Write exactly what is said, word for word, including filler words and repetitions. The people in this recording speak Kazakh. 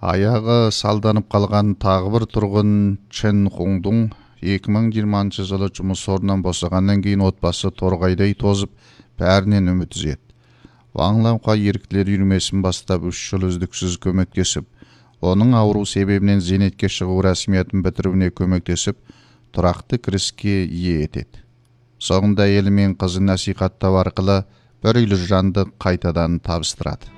Аяғы салданып қалған тағы бір тұрғын Чен Хуңдың екі мың жиырмасыншы жылы жұмыс орнынан босағаннан кейін отбасы торғайдай тозып, бәрінен үміт үзеді. Ваңлауқа еріктілер үйірмесін бастап үш жыл үздіксіз көмектесіп, оның ауру себебінен зейнетке шығу рәсмиетін бітіруіне көмектесіп, тұрақты кіріске ие етеді. Соңында әйелі мен қызын насихаттау арқылы бір үйлі жанды қайтадан табыстырады.